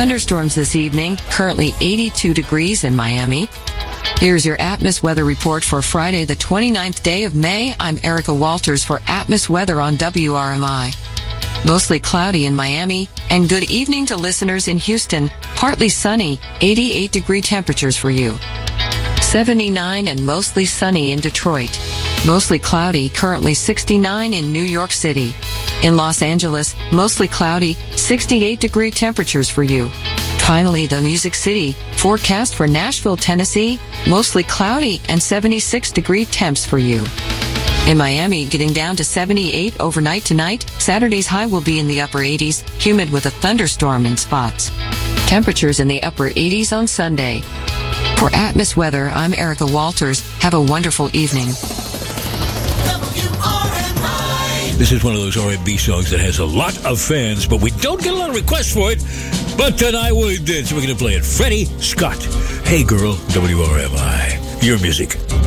Thunderstorms this evening, currently 82 degrees in Miami. Here's your Atmos weather report for Friday, the 29th day of May. I'm Erica Walters for Atmos Weather on WRMI. Mostly cloudy in Miami, and good evening to listeners in Houston. Partly sunny, 88-degree temperatures for you. 79 and mostly sunny in Detroit. Mostly cloudy, currently 69 in New York City. In Los Angeles, mostly cloudy, 68-degree temperatures for you. Finally, the Music City, forecast for Nashville, Tennessee, mostly cloudy and 76-degree temps for you. In Miami, getting down to 78 overnight tonight. Saturday's high will be in the upper 80s, humid with a thunderstorm in spots. Temperatures in the upper 80s on Sunday. For Atmos Weather, I'm Erica Walters. Have a wonderful evening. This is one of those R&B songs that has a lot of fans, but we don't get a lot of requests for it. But tonight we did, so we're going to play it. Freddie Scott. Hey girl, WRMI. Your music.